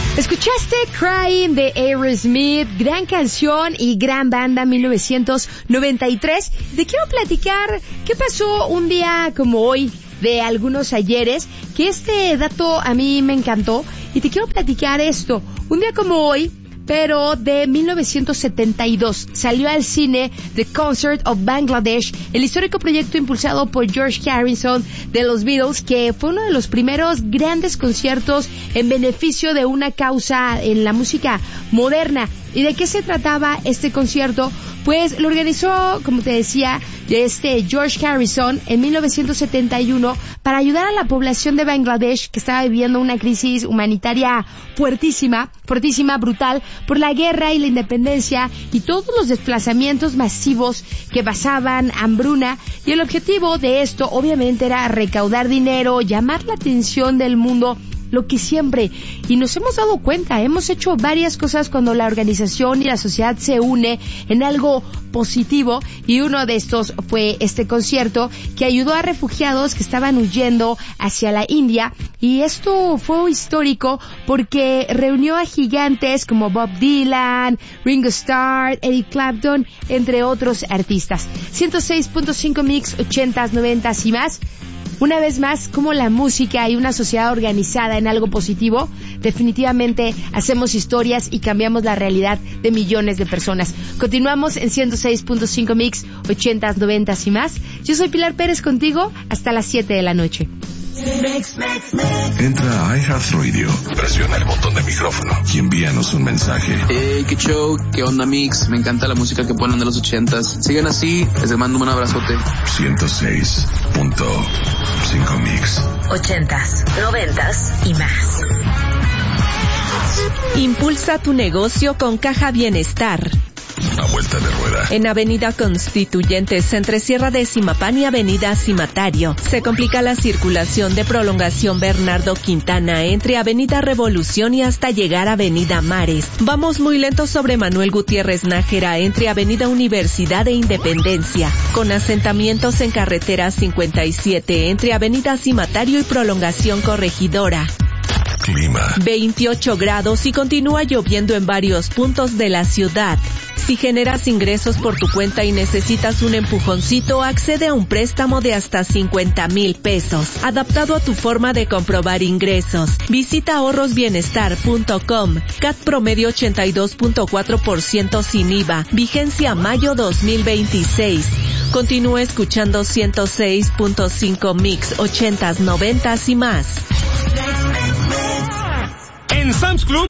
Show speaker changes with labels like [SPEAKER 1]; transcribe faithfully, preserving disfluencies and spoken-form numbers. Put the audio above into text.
[SPEAKER 1] Escuchaste Crying de Aerosmith, gran canción y gran banda, mil novecientos noventa y tres. Te quiero platicar qué pasó un día como hoy, de algunos ayeres, que este dato a mí me encantó y te quiero platicar esto. Un día como hoy, pero de mil novecientos setenta y dos, salió al cine The Concert of Bangladesh, el histórico proyecto impulsado por George Harrison de los Beatles, que fue uno de los primeros grandes conciertos en beneficio de una causa en la música moderna. ¿Y de qué se trataba este concierto? Pues lo organizó, como te decía, este George Harrison en mil novecientos setenta y uno para ayudar a la población de Bangladesh, que estaba viviendo una crisis humanitaria fuertísima, fuertísima, brutal, por la guerra y la independencia y todos los desplazamientos masivos que pasaban, hambruna. Y el objetivo de esto, obviamente, era recaudar dinero, llamar la atención del mundo, lo que siempre, y nos hemos dado cuenta, hemos hecho varias cosas cuando la organización y la sociedad se une en algo positivo, y uno de estos fue este concierto que ayudó a refugiados que estaban huyendo hacia la India, y esto fue histórico porque reunió a gigantes como Bob Dylan, Ringo Starr, Eric Clapton, entre otros artistas. ciento seis punto cinco Mix, ochentas, noventas y más. Una vez más, como la música y una sociedad organizada en algo positivo, definitivamente hacemos historias y cambiamos la realidad de millones de personas. Continuamos en ciento seis punto cinco Mix, ochentas, noventas y más. Yo soy Pilar Pérez contigo hasta las siete de la noche.
[SPEAKER 2] Entra a iHeartRadio, presiona el botón de micrófono y envíanos un mensaje.
[SPEAKER 3] Hey, qué show, qué onda Mix, me encanta la música que ponen de los ochentas. Sigan así, les mando un abrazote.
[SPEAKER 2] ciento seis punto cinco Mix.
[SPEAKER 4] Ochentas, noventas y más.
[SPEAKER 5] Impulsa tu negocio con Caja Bienestar.
[SPEAKER 2] A vuelta de rueda.
[SPEAKER 5] En Avenida Constituyentes, entre Sierra de Zimapán y Avenida Cimatario, se complica la circulación de Prolongación Bernardo Quintana entre Avenida Revolución y hasta llegar a Avenida Mares. Vamos muy lentos sobre Manuel Gutiérrez Nájera entre Avenida Universidad e Independencia, con asentamientos en Carretera cincuenta y siete entre Avenida Cimatario y Prolongación Corregidora.
[SPEAKER 2] Clima.
[SPEAKER 5] veintiocho grados y continúa lloviendo en varios puntos de la ciudad. Si generas ingresos por tu cuenta y necesitas un empujoncito, accede a un préstamo de hasta cincuenta mil pesos, adaptado a tu forma de comprobar ingresos. Visita ahorros bienestar punto com. C A T promedio ochenta y dos punto cuatro por ciento sin I V A. Vigencia mayo dos mil veintiséis. Continúa escuchando ciento seis punto cinco Mix, ochentas, noventas y más.
[SPEAKER 6] En Sam's Club